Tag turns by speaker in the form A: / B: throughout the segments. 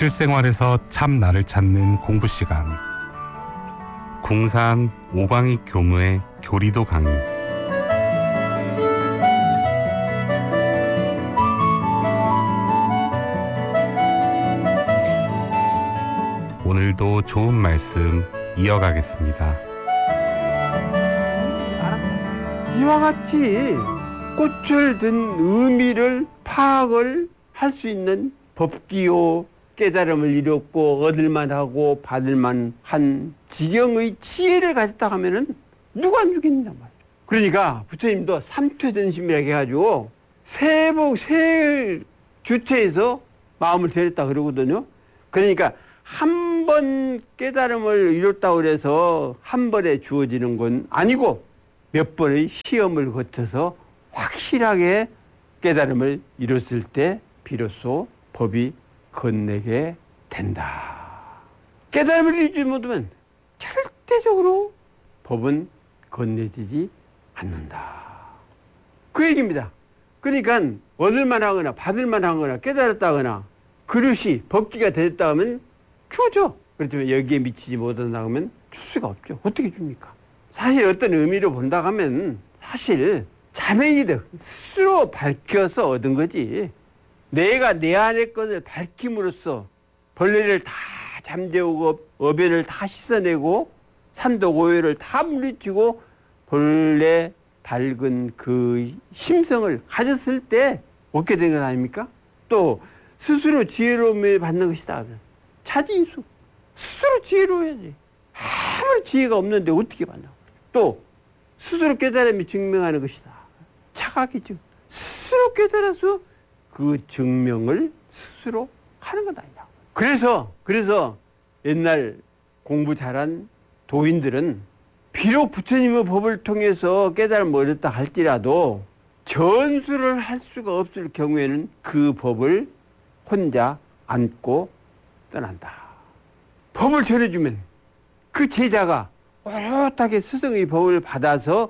A: 실생활에서 참 나를 찾는 공부 시간. 궁산 오광익 교무의 교리도 강의. 오늘도 좋은 말씀 이어가겠습니다.
B: 이와 같이 꽃을 든 의미를 파악을 할 수 있는 법기요 깨달음을 이뤘고 얻을만하고 받을만한 지경의 지혜를 가졌다 하면은 누가 안 주겠느냐 말이야. 그러니까 부처님도 삼투전심이라고 해가지고 세 주체에서 마음을 들였다 그러거든요. 그러니까 한 번 깨달음을 이뤘다고 그래서 한 번에 주어지는 건 아니고 몇 번의 시험을 거쳐서 확실하게 깨달음을 이뤘을 때 비로소 법이 건네게 된다. 깨달음을 이루지 못하면 절대적으로 법은 건네지지 않는다. 그 얘기입니다. 그러니까 얻을만하거나 받을만하거나 깨달았다거나 그릇이 법기가 됐다 하면 주죠. 그렇지만 여기에 미치지 못한다 하면 줄 수가 없죠. 어떻게 줍니까? 사실 어떤 의미로 본다 하면 사실 자명이득 스스로 밝혀서 얻은 거지. 내가 내 안의 것을 밝힘으로써 벌레를 다 잠재우고 어변을 다 씻어내고 삼도고요를 다 물리치고 본래 밝은 그 심성을 가졌을 때 얻게 된 것 아닙니까? 또 스스로 지혜로움을 받는 것이다. 차지인수. 스스로 지혜로워야지. 아무리 지혜가 없는데 어떻게 받나. 또 스스로 깨달음이 증명하는 것이다. 차각이죠. 스스로 깨달아서 그 증명을 스스로 하는 것 아니냐. 그래서 옛날 공부 잘한 도인들은 비록 부처님의 법을 통해서 깨달음을 얻었다 할지라도 전수를 할 수가 없을 경우에는 그 법을 혼자 안고 떠난다. 법을 전해주면 그 제자가 오롯하게 스승의 법을 받아서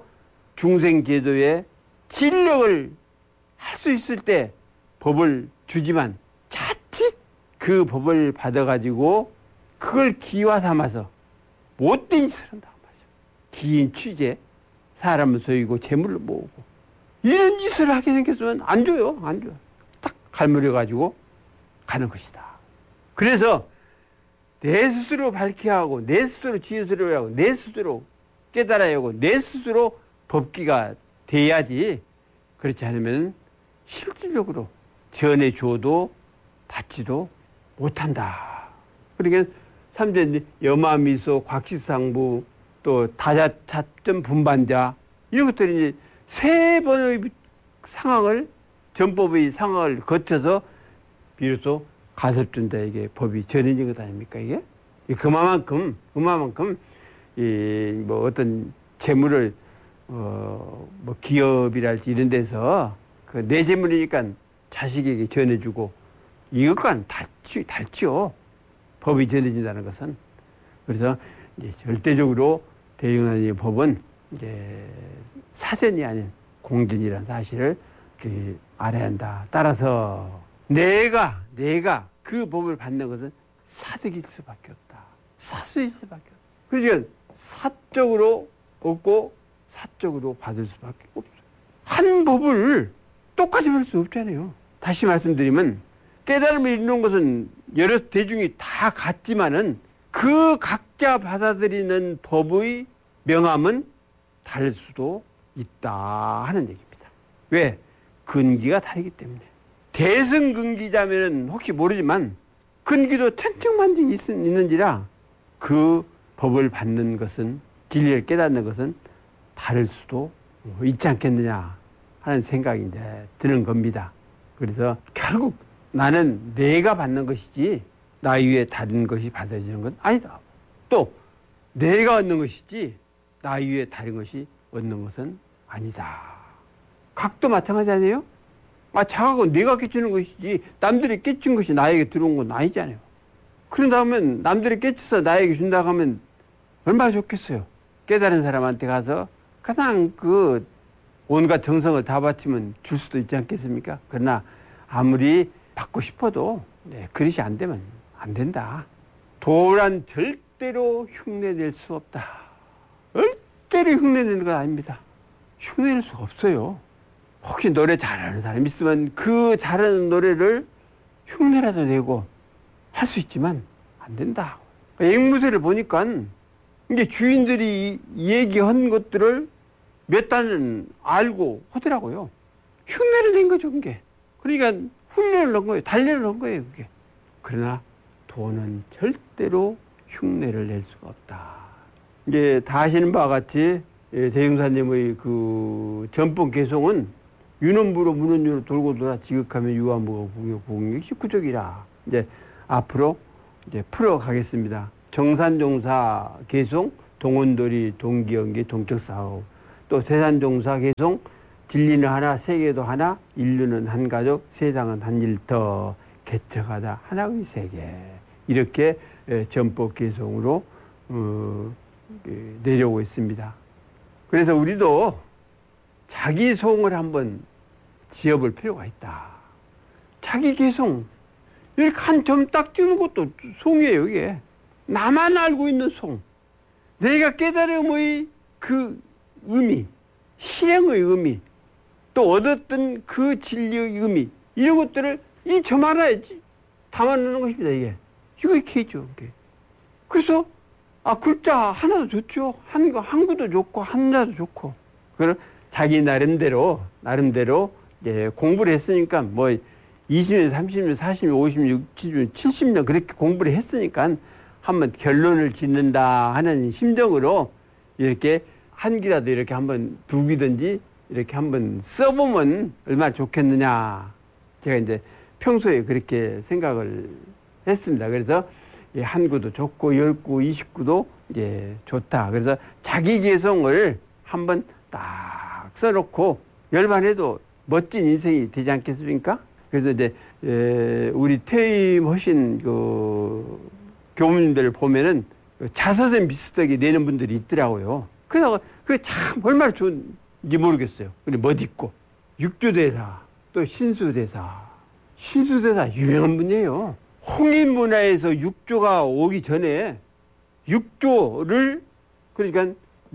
B: 중생제도에 진력을 할 수 있을 때 법을 주지만 자칫 그 법을 받아가지고 그걸 기화 삼아서 못된 짓을 한다. 기인 취재, 사람을 속이고 재물을 모으고 이런 짓을 하게 생겼으면 안 줘요. 안 줘요. 딱 갈무려가지고 가는 것이다. 그래서 내 스스로 밝혀야 하고 내 스스로 지혜스러워야 하고 내 스스로 깨달아야 하고 내 스스로 법기가 돼야지. 그렇지 않으면 실질적으로 전해줘도 받지도 못한다. 그러니까 삼전 여마미소 곽시상부 또 다자차점 분반자 이런 것들이 이제 세 번의 상황을 전법의 상황을 거쳐서 비로소 가섭존자에게 법이 전해진 것 아닙니까 이게? 그만큼 이 뭐 어떤 재물을 뭐 기업이랄지 이런 데서 그 내 재물이니까 자식에게 전해주고 이것과는 달치요. 법이 전해진다는 것은. 그래서 이제 절대적으로 대중한의 법은 이제 사전이 아닌 공전이라는 사실을 알아야 한다. 따라서 내가 그 법을 받는 것은 사득일 수밖에 없다. 사수일 수밖에 없다. 그러니까 사적으로 얻고 사적으로 받을 수밖에 없어. 한 법을 똑같이 받을 수 없잖아요. 다시 말씀드리면 깨달음을 이루는 것은 여러 대중이 다 같지만은 그 각자 받아들이는 법의 명암은 다를 수도 있다 하는 얘기입니다. 왜? 근기가 다르기 때문에. 대승근기자면은 혹시 모르지만 근기도 천층만층 있는지라 그 법을 받는 것은 진리를 깨닫는 것은 다를 수도 있지 않겠느냐 하는 생각이 이제 드는 겁니다. 그래서 결국 나는 내가 받는 것이지 나 위에 다른 것이 받아지는 건 아니다. 또 내가 얻는 것이지 나 위에 다른 것이 얻는 것은 아니다. 각도 마찬가지 아니에요? 자각은 내가 깨치는 것이지 남들이 깨친 것이 나에게 들어온 건 아니잖아요. 그런다면 남들이 깨쳐서 나에게 준다고 하면 얼마나 좋겠어요. 깨달은 사람한테 가서 그냥 그 온갖 정성을 다 바치면 줄 수도 있지 않겠습니까? 그러나 아무리 받고 싶어도 그릇이 안 되면 안 된다. 도란 절대로 흉내낼 수 없다. 절대로 흉내내는 건 아닙니다. 흉내낼 수가 없어요. 혹시 노래 잘하는 사람 있으면 그 잘하는 노래를 흉내라도 내고 할 수 있지만 안 된다. 앵무새를 보니까 이게 주인들이 얘기한 것들을 몇 단은 알고 하더라고요. 흉내를 낸 거죠, 그게. 그러니까 훈련을 넣은 거예요. 단련을 넣은 거예요, 그게. 그러나 도는 절대로 흉내를 낼 수가 없다. 이제 다 아시는 바와 같이 대중사님의 그 전법 개송은 윤원부로 문원유로 돌고 돌아 지극하면 유한부가 공격 19쪽이라. 이제 앞으로 이제 풀어가겠습니다. 정산종사 개송, 동원돌이, 동기연기, 동격사업. 또 세산종사 개송, 진리는 하나, 세계도 하나, 인류는 한 가족, 세상은 한 일터, 개척하다 하나의 세계. 이렇게 전법 개송으로 내려오고 있습니다. 그래서 우리도 자기 송을 한번 지어볼 필요가 있다. 자기 개송. 이렇게 한 점 딱 띄우는 것도 송이에요, 이게. 나만 알고 있는 송. 내가 깨달음의 그 의미, 실행의 의미, 또 얻었던 그 진리의 의미, 이런 것들을 이 점 하나에 담아놓는 것입니다, 이게. 이거 이렇게 있죠, 이게. 그래서, 글자 하나도 좋죠. 한구도 좋고, 한자도 좋고. 그럼 자기 나름대로, 예, 공부를 했으니까, 뭐, 20년, 30년, 40년, 50년, 60년, 70년 그렇게 공부를 했으니까 한번 결론을 짓는다 하는 심정으로 이렇게 한 귀라도 이렇게 한번 두 귀든지 이렇게 한번 써보면 얼마나 좋겠느냐. 제가 이제 평소에 그렇게 생각을 했습니다. 그래서 한 구도 좋고 10구, 20구도 이제 좋다. 그래서 자기 개성을 한번 딱 써놓고 열반해도 멋진 인생이 되지 않겠습니까? 그래서 이제 우리 퇴임하신 그 교무님들 보면은 자서전 비슷하게 내는 분들이 있더라고요. 그래서 그게 참 얼마나 좋은지 모르겠어요. 근데 멋있고 육조대사 또 신수대사 유명한 분이에요. 홍인문화에서 육조가 오기 전에 육조를 그러니까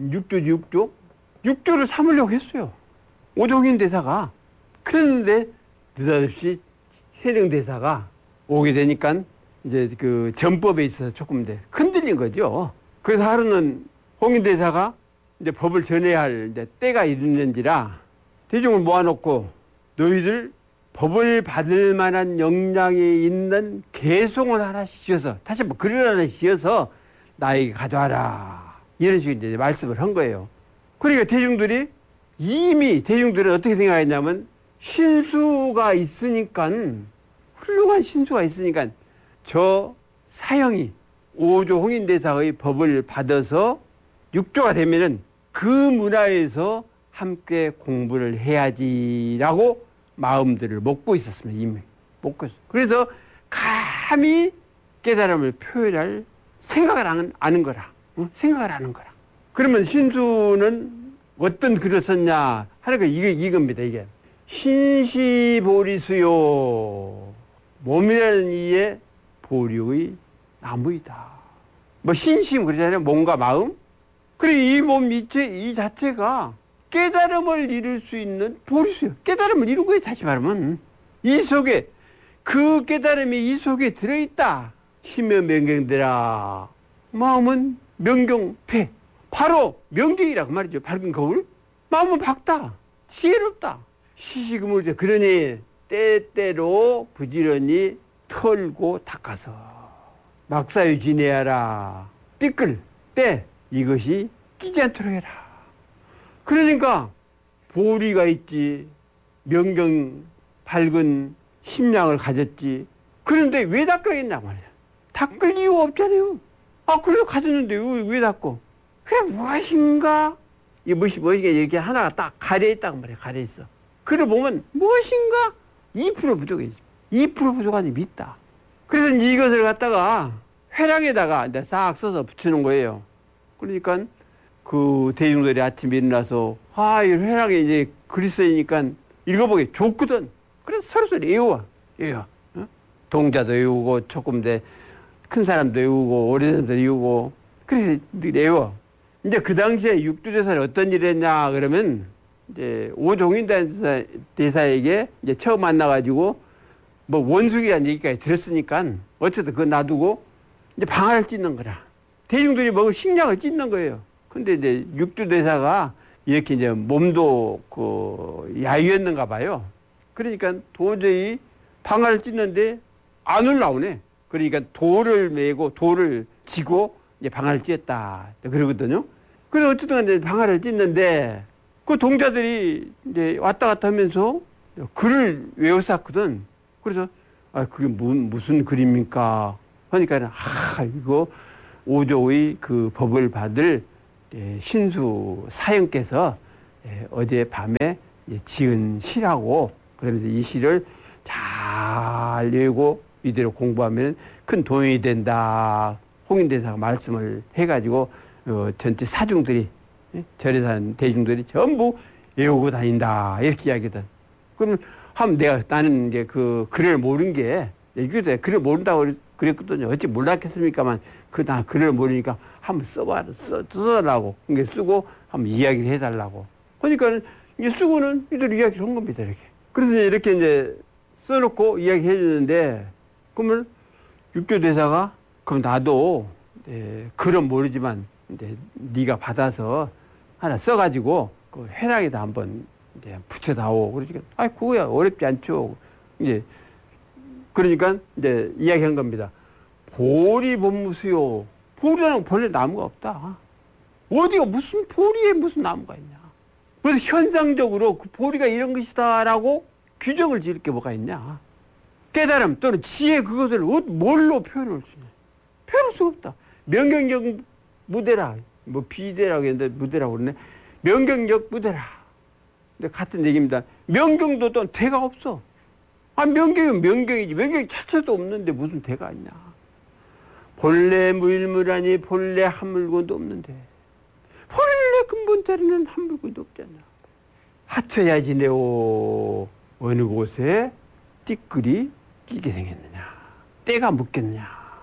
B: 육조를 삼으려고 했어요. 오종인 대사가. 그랬는데 느닷없이 해령 대사가 오게 되니까 이제 그 전법에 있어서 조금 이제 흔들린 거죠. 그래서 하루는 홍인 대사가 이제 법을 전해야 할 이제 때가 이르는지라 대중을 모아놓고 너희들 법을 받을 만한 역량이 있는 개송을 하나씩 지어서 다시 뭐 글을 하나씩 지어서 나에게 가져와라. 이런 식으로 이제 말씀을 한 거예요. 그러니까 대중들은 어떻게 생각했냐면 신수가 있으니까 훌륭한 신수가 있으니까 저 사형이 오조 홍인대사의 법을 받아서 육조가 되면은 그 문화에서 함께 공부를 해야지라고 마음들을 먹고 있었습니다. 이미 먹고 있었어요. 그래서 감히 깨달음을 표현할 생각을 아는 거라. 생각을 아는 거라. 그러면 신수는 어떤 글을 썼냐 하는 거 이겁니다. 이게 신시보리수요 몸이라는 이의 보리의 나무이다. 뭐 신심 그러잖아요. 몸과 마음. 그리고 이 몸 이 자체가 깨달음을 이룰 수 있는 보리수요. 깨달음을 이룬 거예요. 다시 말하면 이 속에 그 깨달음이 이 속에 들어있다. 심연 명경되라. 마음은 명경태. 바로 명경이라고 말이죠. 밝은 거울. 마음은 밝다. 지혜롭다. 시시금을 그러니 때때로 부지런히 털고 닦아서 막사유 지내야라. 띠끌 때 이것이 끼지 않도록 해라. 그러니까 보리가 있지. 명경 밝은 심량을 가졌지. 그런데 왜 닦아야겠냐 말이야. 닦을 이유가 없잖아요. 그래도 가졌는데 왜 닦고. 그게 무엇인가? 이 무엇인가 이렇게 하나가 딱 가려있다고 말이야. 가려있어. 그래 보면 무엇인가 2% 부족해. 2% 부족한 점이 있다. 그래서 이것을 갖다가 회랑에다가 이제 싹 써서 붙이는 거예요. 그러니까 그 대중들이 아침에 일어나서 이 회랑에 이제 글이 쓰이니까 읽어보기 좋거든. 그래서 서로 애워. 동자도 외우고 조금 이제 큰 사람도 외우고 오래된 사람도 외우고 그래서 외워. 이제 그 당시에 육두대사는 어떤 일을 했냐 그러면 이제 오종인 대사에게 이제 처음 만나가지고 뭐 원숭이라는 얘기까지 들었으니까 어쨌든 그거 놔두고 이제 방아를 찢는 거라. 대중들이 먹을 식량을 찢는 거예요. 근데 이제 육두대사가 이렇게 이제 몸도 그 야유였는가 봐요. 그러니까 도저히 방아를 찢는데 안 올라오네. 그러니까 돌을 메고 돌을 지고 이제 방아를 찢었다. 그러거든요. 그래서 어쨌든 이제 방아를 찢는데 그 동자들이 이제 왔다 갔다 하면서 글을 외웠었거든. 그래서 그게 무슨 글입니까? 하니까 이거 오조의 그 법을 받을 신수 사형께서 어제 밤에 지은 시라고 그러면서 이 시를 잘 외우고 이대로 공부하면 큰 도움이 된다. 홍인대사가 말씀을 해가지고 전체 사중들이 절에 사는 대중들이 전부 외우고 다닌다 이렇게 이야기하거든. 그러면 나는 이제 그 글을 모르는 게 이게 글을 모른다고 그랬거든요. 어찌 몰랐겠습니까만 나 글을 모르니까 한번 써달라고 쓰고 한번 이야기를 해달라고. 그러니까 이제 쓰고는 이들 이야기를 한 겁니다 이렇게. 그래서 이렇게 이제 써놓고 이야기해 주는데 그러면 육조대사가 그럼 나도 글은 모르지만 이제 네가 받아서 하나 써가지고 그 회랑에다 한번 이제 붙여다오. 그러니까 그거야 어렵지 않죠. 이제 그러니까 이제 이야기한 겁니다. 보리 본무수요. 보리라는 본래 나무가 없다. 어디가 무슨 보리에 무슨 나무가 있냐. 그래서 현상적으로 그 보리가 이런 것이다라고 규정을 지을 게 뭐가 있냐. 깨달음 또는 지혜 그것을 뭘로 표현할 수 있냐. 표현할 수 없다. 명경적 무대라. 뭐 비대라고 했는데 무대라고 그러네. 명경적 무대라. 근데 같은 얘기입니다. 명경도 또 대가 없어. 명경은 명경이지. 명경 자체도 없는데 무슨 대가 있냐. 본래 무일무라니 본래 한 물건도 없는데 본래 근본자리는 한 물건도 없잖아. 하쳐야지 내오. 어느 곳에 띠끌이 끼게 생겼느냐. 때가 묻겠냐.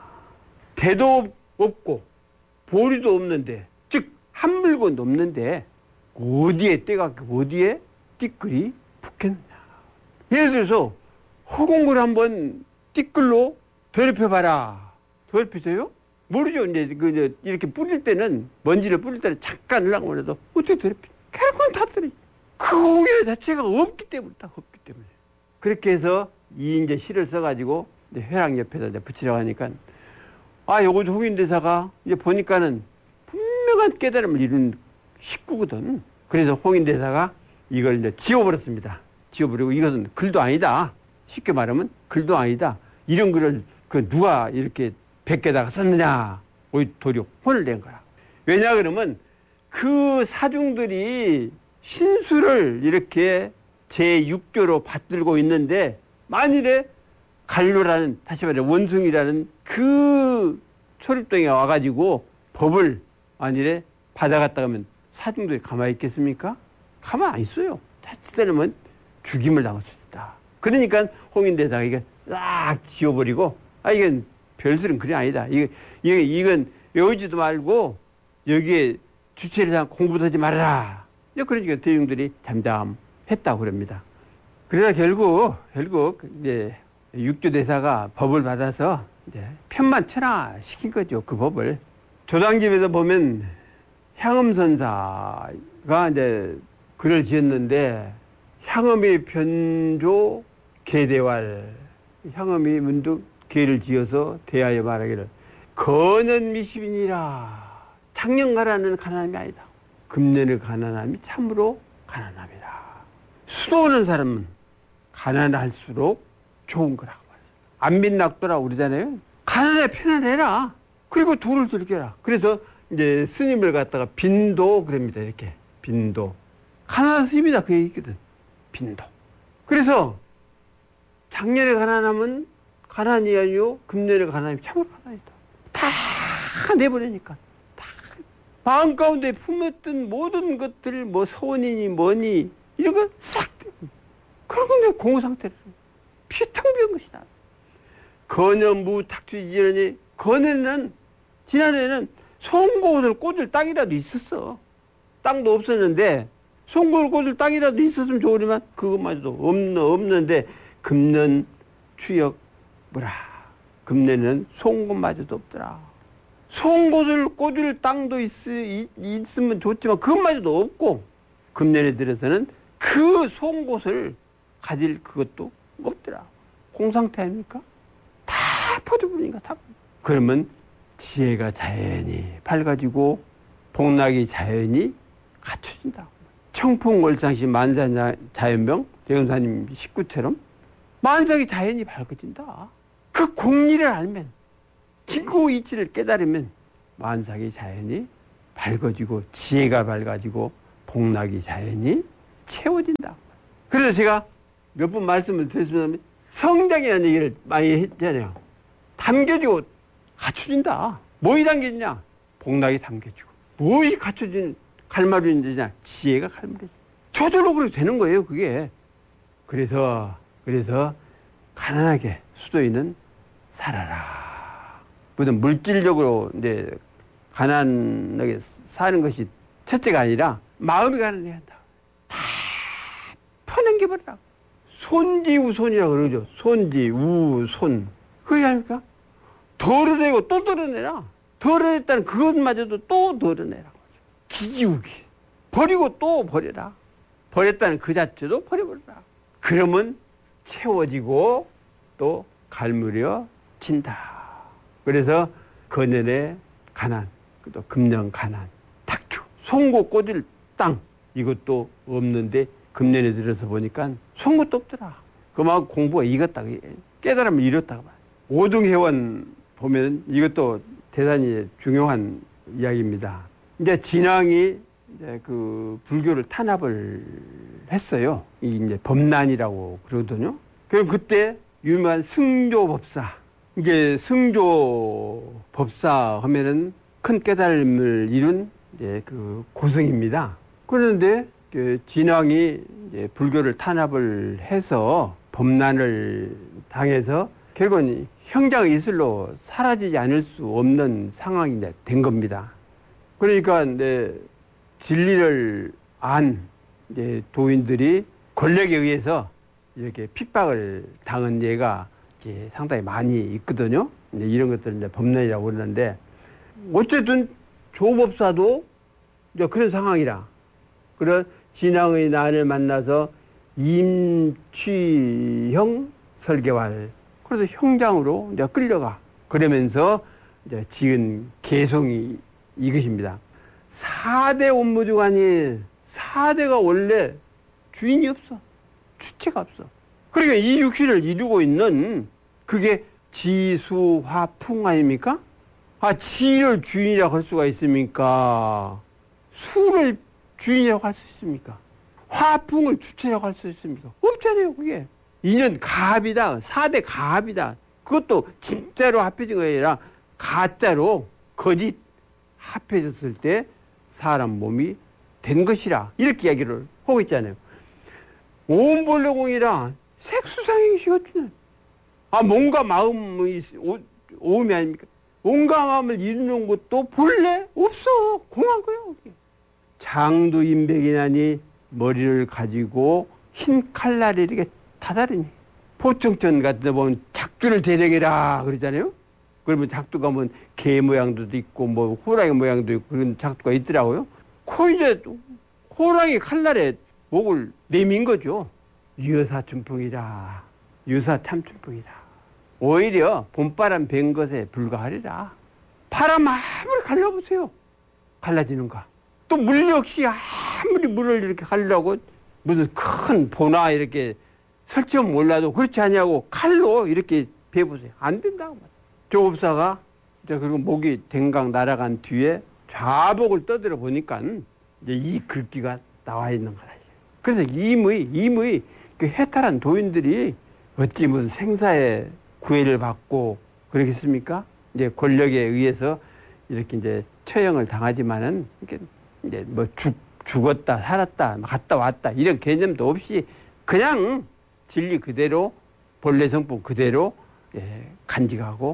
B: 대도 없고 보리도 없는데 즉 한 물건도 없는데 어디에 때가 어디에 띠끌이 붙겠느냐. 예를 들어서 허공을 한번 띠끌로 더럽혀봐라. 더럽히세요? 모르죠. 이제 이렇게 뿌릴 때는 먼지를 뿌릴 때는 잠깐 하려고 해도 어떻게 더럽혀? 결국은 다 떨어져. 그 공연 자체가 없기 때문에 딱 없기 때문에. 그렇게 해서 이 이제 시를 써가지고 이제 회랑 옆에다 이제 붙이려고 하니까 요거 홍인대사가 이제 보니까는 분명한 깨달음을 이룬 식구거든. 그래서 홍인대사가 이걸 이제 지워버렸습니다. 지워버리고 이것은 글도 아니다. 쉽게 말하면 글도 아니다. 이런 글을 누가 이렇게 백개다가 썼느냐. 도리어 혼을 낸 거야. 왜냐 그러면 그 사중들이 신수를 이렇게 제6교로 받들고 있는데 만일에 갈로라는 다시 말해 원숭이라는 그 초립동에 와가지고 법을 만일에 받아갔다 하면 사중들이 가만히 있겠습니까? 가만 안 있어요. 자칫하면 죽임을 당할 수 있다. 그러니까 홍인대사가 이거 싹 지워버리고 이건 별술은 그게 아니다. 이건 외우지도 말고 여기에 주체를 하고 공부도 하지 말아라. 그러니까 대중들이 잠잠했다고 그럽니다. 그러나 결국 이제 육조대사가 법을 받아서 이제 편만천하 시킨 거죠. 그 법을. 조당집에서 보면 향음선사가 이제 글을 지었는데 향음이 편조 개대왈. 향음이 문득 개를 지어서 대하여 말하기를 거는 미십이니라. 작년가라는 가난함이 아니다. 금년의 가난함이 참으로 가난함이다. 수도하는 사람은 가난할수록 좋은 거라고 말이죠. 안 빚낙도라고 그러잖아요. 가난해 편안해라. 그리고 도를 즐겨라. 그래서 이제 스님을 갖다가 빈도 그럽니다. 이렇게 빈도. 가난한 스님이다 그 얘기거든. 빈도. 그래서 작년의 가난함은 가난이 아니요 금년의 가난이 참으로 가난이다. 다 내보내니까. 다 마음 가운데 품었던 모든 것들 뭐 소원이니 뭐니 이런 거 싹 그러고 공허 상태를 피텅 비운 것이다. 거녀무 탁주지러니 그네는 지난해에는 송곳을 꽂을 땅이라도 있었어. 땅도 없었는데 송곳을 꽂을 땅이라도 있었으면 좋으리만 그것마저도 없는데 금년 추역 뭐라 금년에는 송곳마저도 없더라. 송곳을 꽂을 땅도 있으면 좋지만 그것마저도 없고 금년에 들어서는 그 송곳을 가질 그것도 없더라. 공상태 아닙니까? 다 포도분이니까 다. 그러면 지혜가 자연히 밝아지고 복락이 자연히 갖춰진다. 청풍월상시 만사자연병 대원사님 식구처럼 만삭이 자연히 밝아진다. 그 공리를 알면 진고 이치를 깨달으면 만삭이 자연히 밝아지고 지혜가 밝아지고 복락이 자연히 채워진다. 그래서 제가 몇 번 말씀을 드렸습니다. 성장이라는 얘기를 많이 했잖아요. 담겨지고 갖춰진다. 뭐이 담겨지냐? 복락이 담겨지고. 무엇이 갖춰진 갈마리냐? 지혜가 갈마리. 저절로 그렇게 되는 거예요, 그게. 그래서 가난하게 수도인은 살아라. 무슨 물질적으로 이제 가난하게 사는 것이 첫째가 아니라 마음이 가난해야 한다. 다 퍼넘겨버리라. 손지우손이라고 그러죠. 손지우손. 그게 아닙니까? 덜어내고 또 덜어내라. 덜어냈다는 그것마저도 또 덜어내라. 기지우기. 버리고 또 버려라. 버렸다는 그 자체도 버려버려라. 그러면 채워지고 또 갈무려진다. 그래서 건연의 가난, 또 금년 가난, 탁주, 송곳 꽂을 땅 이것도 없는데 금년에 들어서 보니까 송곳도 없더라. 그만큼 공부가 익었다. 깨달음을 이뤘다고 말. 오등회원 보면 이것도 대단히 중요한 이야기입니다. 이제 진왕이 이제 그 불교를 탄압을 했어요. 이 이제 법난이라고 그러거든요. 그럼 그때 유명한 승조법사. 이게 승조법사 하면은 큰 깨달음을 이룬 이제 그 고승입니다. 그런데 그 진왕이 이제 불교를 탄압을 해서 법난을 당해서 결국은 형장 이슬로 사라지지 않을 수 없는 상황이 이제 된 겁니다. 그러니까 이제 진리를 안 이제 도인들이 권력에 의해서 이렇게 핍박을 당한 예가 이제 상당히 많이 있거든요. 이제 이런 것들을 이제 법난이라고 그러는데 어쨌든 조법사도 이제 그런 상황이라 그런 진왕의 난을 만나서 임취형 설계활 그래서 형장으로 이제 끌려가 그러면서 이제 지은 개성이 이것입니다. 4대 업무주간이 4대가 원래 주인이 없어. 주체가 없어. 그러니까 이 육신을 이루고 있는 그게 지수화풍 아닙니까? 지를 주인이라고 할 수가 있습니까? 수를 주인이라고 할 수 있습니까? 화풍을 주체라고 할 수 있습니까? 없잖아요, 그게. 인연 가합이다. 4대 가합이다. 그것도 진짜로 합해진 거 아니라 가짜로 거짓 합해졌을 때 사람 몸이 된 것이라 이렇게 이야기를 하고 있잖아요. 오음본래공이라 색수상행시거든요. 뭔가 마음의 오음이 아닙니까? 온갖 마음을 이루는 것도 본래 없어. 공한 거예요. 장두인백이나니 머리를 가지고 흰 칼날에 이렇게 다다르니 포청천 같은 데 보면 작두를 대령해라 그러잖아요. 그러면 작두가 뭐 개 모양도 있고 뭐 호랑이 모양도 있고 그런 작두가 있더라고요. 이제 호랑이 칼날에 목을 내민 거죠. 유사춘풍이라. 유사참춘풍이라. 오히려 봄바람 뵌 것에 불과하리라. 바람 아무리 갈라보세요. 갈라지는가. 또 물 역시 아무리 물을 이렇게 갈라고 무슨 큰 보나 이렇게 설치면 몰라도 그렇지 않냐고 칼로 이렇게 베보세요. 안 된다고. 조업사가 이제 그리고 목이 댕강 날아간 뒤에 좌복을 떠들어 보니까 이제 이 글귀가 나와 있는 거다. 그래서 임의 그 해탈한 도인들이 어찌 무슨 생사의 구애를 받고 그러겠습니까? 이제 권력에 의해서 이렇게 이제 처형을 당하지만은 이렇게 이제 뭐 죽었다 살았다 갔다 왔다 이런 개념도 없이 그냥 진리 그대로 본래 성품 그대로 간직하고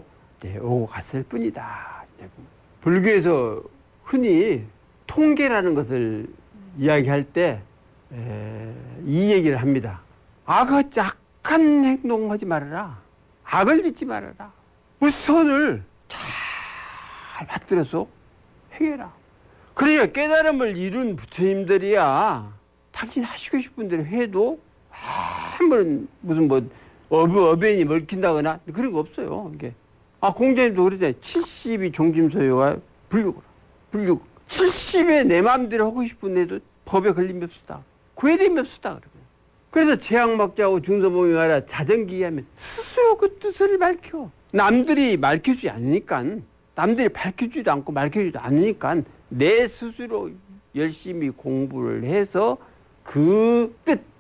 B: 네, 오고 갔을 뿐이다. 불교에서 흔히 통계라는 것을 이야기할 때 이 얘기를 합니다. 악한 행동하지 말아라. 악을 짓지 말아라. 우선을 잘 받들어서 행해라. 그러니까 깨달음을 이룬 부처님들이야 당신 하시고 싶은 대로 해도 한번 무슨 뭐 어변이 먹힌다거나 그런 거 없어요. 이게 공자님도 그러잖아요. 70이 종심소요가 불육이라. 불육. 70에 내 마음대로 하고 싶은 애도 법에 걸림이 없었다. 구애됨이 없었다. 그래서 재앙막자하고 중서봉행하라 자정기하면 스스로 그 뜻을 밝혀. 남들이 밝혀주지 않으니까, 남들이 밝혀주지도 않고 밝혀주지도 않으니까 내 스스로 열심히 공부를 해서 그 뜻,